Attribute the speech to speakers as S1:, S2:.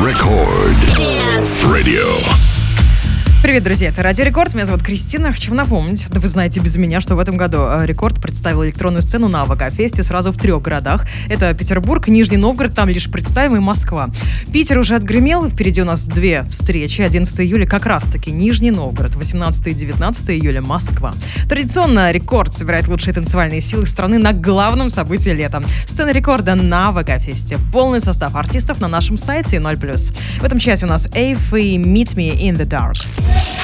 S1: Рекорд. Radio.
S2: Привет, друзья, это Радио Рекорд, меня зовут Кристина. Хочу напомнить, да вы знаете без меня, что в этом году Рекорд представил электронную сцену на АВК-фесте сразу в 3 городах. Это Петербург, Нижний Новгород, там лишь представим, и Москва. Питер уже отгремел, впереди у нас 2 встречи. 11 июля как раз-таки Нижний Новгород, 18 и 19 июля Москва. Традиционно Рекорд собирает лучшие танцевальные силы страны на главном событии лета. Сцена Рекорда на АВК-фесте. Полный состав артистов на нашем сайте 0+. В этом часе у нас Эйв и Meet Me in the Dark.